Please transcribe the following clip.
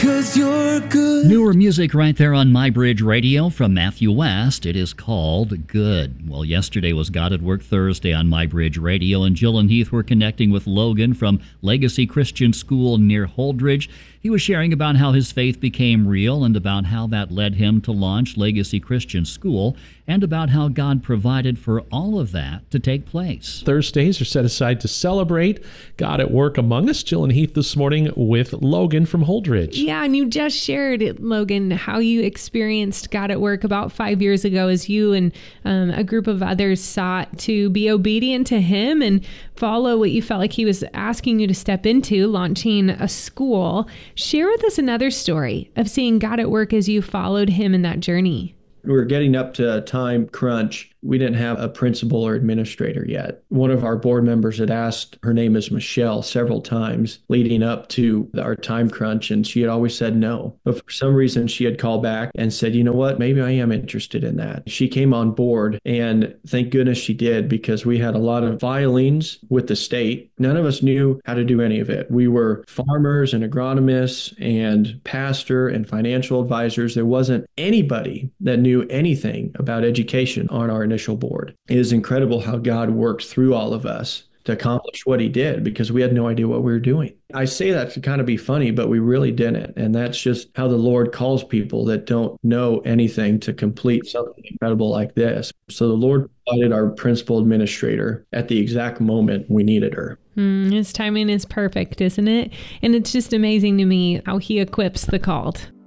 'cause you're good. Newer music right there on MyBridge Radio from Matthew West. It is called Good. Well, yesterday was God at Work Thursday on MyBridge Radio, and Jill and Heath were connecting with Logan from Legacy Christian School near Holdridge. He was sharing about how his faith became real and about how that led him to launch Legacy Christian School, and about how God provided for all of that to take place. Thursdays are set aside to celebrate God at work among us. Jill and Heath this morning with Logan from Holdridge. Yeah, and you just shared, Logan, how you experienced God at work about 5 years ago as you and a group of others sought to be obedient to him and follow what you felt like he was asking you to step into, launching a school. Share with us another story of seeing God at work as you followed him in that journey. We were getting up to a time crunch. We didn't have a principal or administrator yet. One of our board members had asked, her name is Michelle, several times leading up to our time crunch, and she had always said no. But for some reason, she had called back and said, you know what, maybe I am interested in that. She came on board, and thank goodness she did, because we had a lot of filings with the state. None of us knew how to do any of it. We were farmers and agronomists and pastor and financial advisors. There wasn't anybody that knew anything about education on our initial board. It is incredible how God worked through all of us to accomplish what he did, because we had no idea what we were doing. I say that to kind of be funny, but we really didn't. And that's just how the Lord calls people that don't know anything to complete something incredible like this. So the Lord provided our principal administrator at the exact moment we needed her. His timing is perfect, isn't it? And it's just amazing to me how he equips the called.